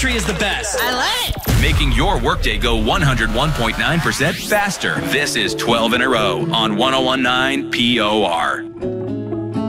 country is the best. I love it. Making your workday go 101.9% faster. This is 12 in a row on 1019 POR.